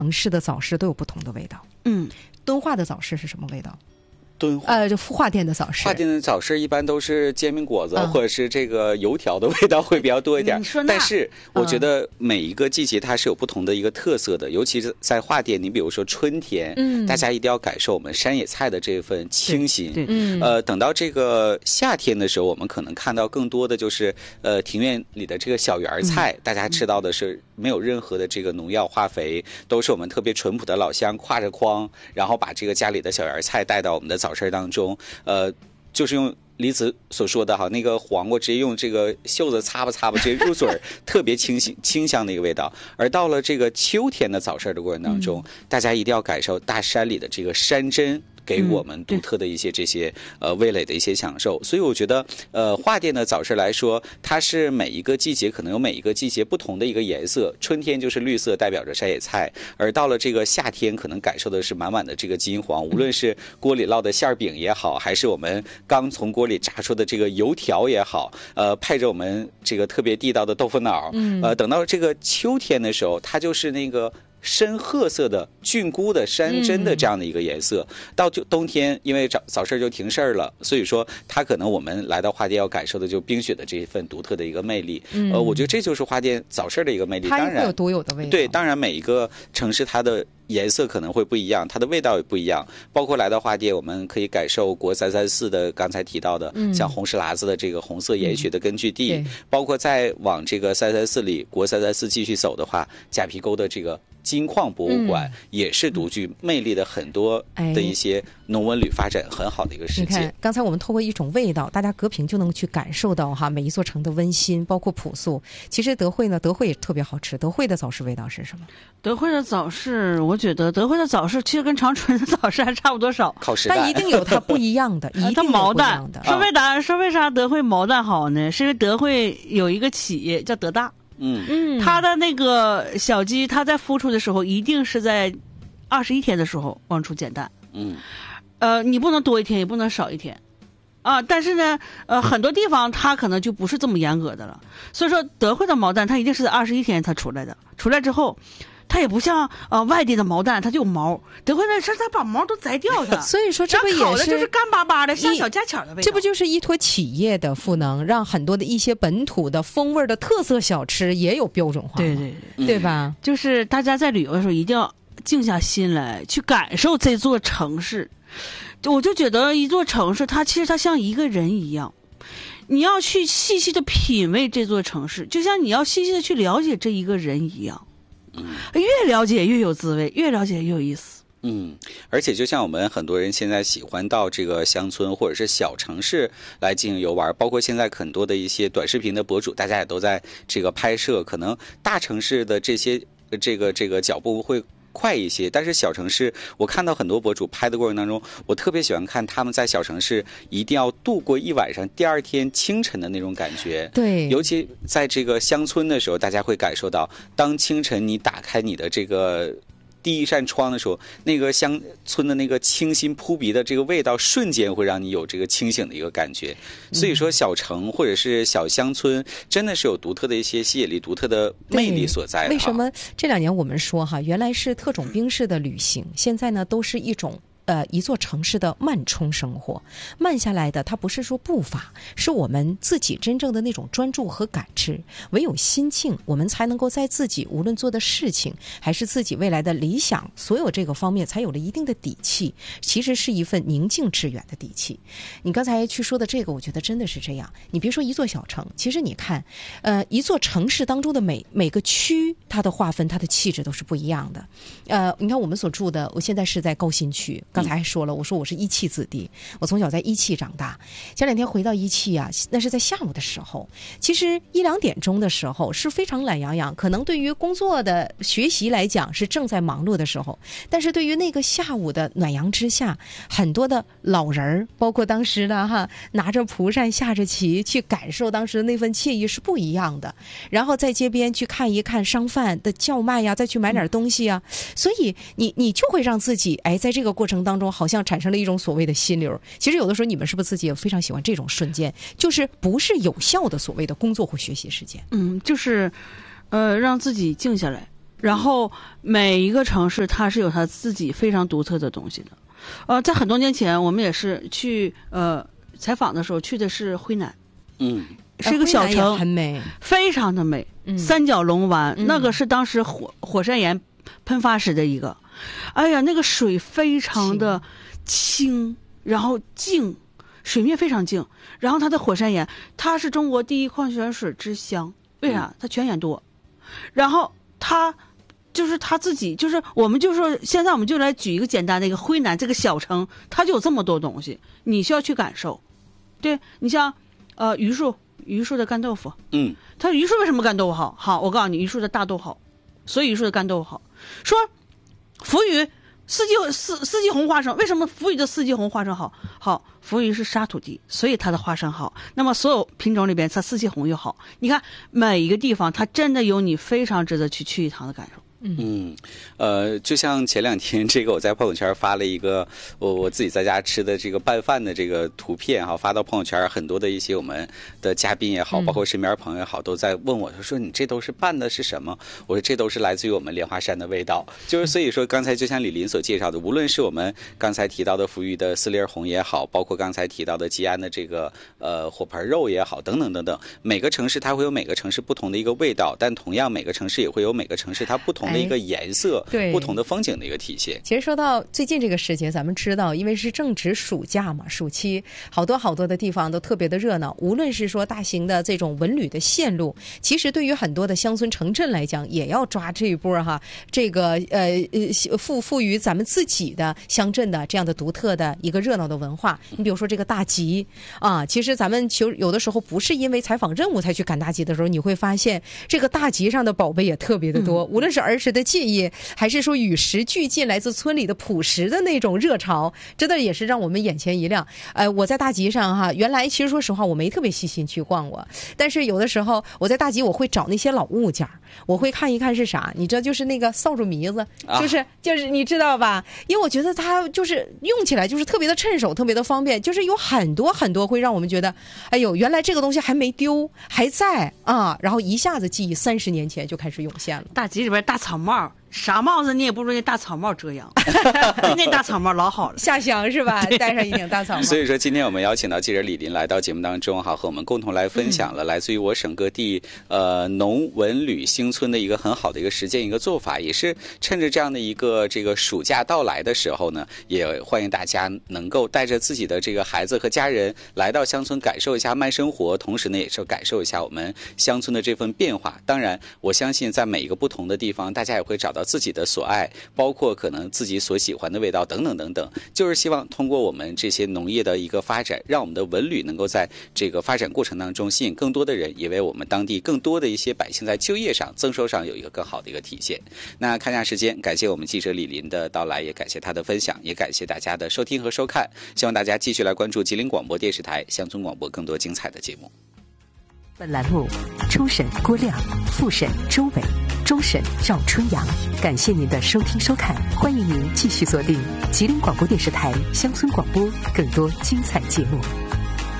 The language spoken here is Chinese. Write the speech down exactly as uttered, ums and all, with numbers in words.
城市的早市都有不同的味道。 嗯， 敦化的早市是什么味道？ 敦化呃，就化店的早市， 化店的早市一般都是煎饼果子、 嗯、 或者是这个油条的味道会比较多一点。但是我觉得每一个季节它是有不同的一个特色的，嗯、尤其是在化店，你比如说春天，嗯，大家一定要感受我们山野菜的这份清新。 对， 嗯， 呃，等到这个夏天的时候，我们可能看到更多的就是呃庭院里的这个小园菜，嗯、大家吃到的是没有任何的这个农药化肥，都是我们特别淳朴的老乡挎着筐，然后把这个家里的小园菜带到我们的早市当中。呃，就是用李子所说的哈，那个黄瓜直接用这个袖子擦吧擦吧，直接入嘴，特别清新清香的一个味道。而到了这个秋天的早市的过程当中，嗯、大家一定要感受大山里的这个山珍。给我们独特的一些这些呃味蕾的一些享受，所以我觉得呃化店的早市来说，它是每一个季节可能有每一个季节不同的一个颜色。春天就是绿色，代表着山野菜；而到了这个夏天，可能感受的是满满的这个金黄。无论是锅里烙的馅饼也好，还是我们刚从锅里炸出的这个油条也好，呃，配着我们这个特别地道的豆腐脑，呃，等到这个秋天的时候，它就是那个。深褐色的菌菇的山珍的这样的一个颜色，嗯、到就冬天，因为早早市就停事儿了，所以说它可能我们来到花店要感受的就冰雪的这一份独特的一个魅力。嗯、呃，我觉得这就是花店早市的一个魅力。 它也会有独有的味道。 对，当然每一个城市它的颜色可能会不一样，它的味道也不一样。包括来到花店，我们可以感受国三三四的刚才提到的，嗯、像红石喇子的这个红色盐雪的根据地，嗯、包括再往这个三三四里国三三四继续走的话，甲皮沟的这个。金矿博物馆、嗯、也是独具魅力的很多的一些农文旅发展很好的一个事件。 你看，刚才我们透过一种味道，大家隔屏就能去感受到哈每一座城的温馨，包括朴素。其实德惠呢，德惠也特别好吃。德惠的早市味道是什么？ 德惠的早市，我觉得德惠的早市其实跟长春的早市还差不多少， 靠时代， 但一定有它不一样的，一定有不一样的。 啊、说为啥说为啥德惠毛蛋好呢？是因为德惠有一个企业叫德大。 嗯嗯，它的那个小鸡，它在孵出的时候，一定是在二十一天的时候往出捡蛋。 嗯， 呃，你不能多一天，也不能少一天，啊，但是呢，呃，很多地方它可能就不是这么严格的了。所以说，德惠的毛蛋它一定是在二十一天才出来的，出来之后。它也不像呃外地的毛蛋，它就有毛。德惠那是它把毛都摘掉的， 所以说这不也是烤的就是干巴巴的，像小家巧的味道。 这不就是依托企业的赋能，让很多的一些本土的风味的特色小吃也有标准化， 对对对，对吧？ 就是大家在旅游的时候一定要静下心来去感受这座城市。我就觉得一座城市，它其实它像一个人一样。你要去细细的品味这座城市，就像你要细细的去了解这一个人一样。 嗯， 越了解越有滋味，越了解越有意思。 嗯，而且就像我们很多人现在喜欢到这个乡村或者是小城市来进行游玩，包括现在很多的一些短视频的博主，大家也都在这个拍摄。可能大城市的这些这个这个脚步会快一些，但是小城市我看到很多博主拍的过程当中，我特别喜欢看他们在小城市一定要度过一晚上，第二天清晨的那种感觉。 对， 尤其在这个乡村的时候，大家会感受到当清晨你打开你的这个第一扇窗的时候，那个乡村的那个清新扑鼻的这个味道瞬间会让你有这个清醒的一个感觉。所以说小城或者是小乡村真的是有独特的一些吸引力，独特的魅力所在的。 为什么这两年我们说哈，原来是特种兵式的旅行，现在呢都是一种呃，一座城市的慢冲生活，慢下来的它不是说步伐，是我们自己真正的那种专注和感知。唯有心境，我们才能够在自己无论做的事情，还是自己未来的理想，所有这个方面才有了一定的底气。其实是一份宁静致远的底气。你刚才去说的这个，我觉得真的是这样。你别说一座小城，其实你看，呃，一座城市当中的每每个区，它的划分、它的气质都是不一样的。呃，你看我们所住的，我现在是在高新区。刚才还说了，我说我是一汽子弟，我从小在一汽长大。前两天回到一汽啊，那是在下午的时候，其实一两点钟的时候是非常懒洋洋，可能对于工作的学习来讲是正在忙碌的时候，但是对于那个下午的暖阳之下，很多的老人儿，包括当时的哈拿着蒲扇下着棋去感受当时的那份惬意是不一样的。然后在街边去看一看商贩的叫卖呀，再去买点东西啊，所以你你就会让自己哎在这个过程当中好像产生了一种所谓的心流。其实有的时候你们是不是自己也非常喜欢这种瞬间，就是不是有效的所谓的工作或学习时间？ 嗯，就是呃让自己静下来， 然后每一个城市它是有它自己非常独特的东西的。呃，在很多年前，我们也是去呃采访的时候去的是辉南， 嗯， 是一个小城， 很美， 非常的美。 嗯、 三角龙湾、 嗯、 那个是当时火火山岩喷发时的一个，哎呀，那个水非常的清，然后静，水面非常静，然后它的火山岩，它是中国第一矿泉水之乡，为啥？它泉眼多，然后它。就是他自己，就是我们就说，现在我们就来举一个简单的一个辉南这个小城，它就有这么多东西，你需要去感受。对，你像呃榆树，榆树的干豆腐， 嗯， 它榆树为什么干豆腐好？好，我告诉你，榆树的大豆好，所以榆树的干豆腐好。说福宇四季四四季红花生，为什么福宇的四季红花生好？好，福宇是沙土地，所以它的花生好。那么所有品种里边，它四季红又好。你看每一个地方，它真的有你非常值得去去一趟的感受。 嗯，呃，就像前两天这个我在朋友圈发了一个我我自己在家吃的这个拌饭的这个图片哈，发到朋友圈，很多的一些我们的嘉宾也好，包括身边朋友也好，都在问我，他说你这都是拌的是什么？我说这都是来自于我们莲花山的味道。就是所以说刚才就像李林所介绍的，无论是我们刚才提到的福裕的四粒红也好，包括刚才提到的吉安的这个呃火盆肉也好，等等等等，每个城市它会有每个城市不同的一个味道，但同样每个城市也会有每个城市它不同的一个颜色、 对， 不同的风景的一个体现。 其实说到最近这个时节，咱们知道，因为是正值暑假嘛，暑期好多好多的地方都特别的热闹。无论是说大型的这种文旅的线路，其实对于很多的乡村城镇来讲，也要抓这一波哈，这个呃呃赋赋予咱们自己的乡镇的这样的独特的一个热闹的文化。你比如说这个大集啊，其实咱们其实有的时候不是因为采访任务才去赶大集的时候，你会发现这个大集上的宝贝也特别的多，嗯、无论是儿时的记忆，还是说与时俱进来自村里的朴实的那种热潮，真的也是让我们眼前一亮。呃，我在大集上哈，原来其实说实话我没特别细心去逛过，但是有的时候我在大集我会找那些老物件，我会看一看是啥，你知道就是那个扫帚迷子，就是、啊、就是你知道吧？因为我觉得它就是用起来就是特别的趁手，特别的方便，就是有很多很多会让我们觉得，哎呦，原来这个东西还没丢，还在啊，然后一下子记忆三十年前就开始涌现了。 大集里边大草帽。啥帽子你也不如那大草帽遮阳，那大草帽老好了， 下乡是吧？戴上一顶大草帽。 所以说，今天我们邀请到记者李林来到节目当中，哈，和我们共同来分享了来自于我省各地呃农文旅兴村的一个很好的一个实践一个做法，也是趁着这样的一个这个暑假到来的时候呢，也欢迎大家能够带着自己的这个孩子和家人来到乡村感受一下慢生活，同时呢，也是感受一下我们乡村的这份变化。当然，我相信在每一个不同的地方，大家也会找到自己的所爱，包括可能自己所喜欢的味道等等等等，就是希望通过我们这些农业的一个发展，让我们的文旅能够在这个发展过程当中吸引更多的人，也为我们当地更多的一些百姓在就业上增收上有一个更好的一个体现。那看下时间，感谢我们记者李林的到来，也感谢他的分享，也感谢大家的收听和收看，希望大家继续来关注吉林广播电视台乡村广播更多精彩的节目。 本栏目初审郭亮，复审周伟，终审赵春阳。感谢您的收听收看，欢迎您继续锁定吉林广播电视台乡村广播更多精彩节目。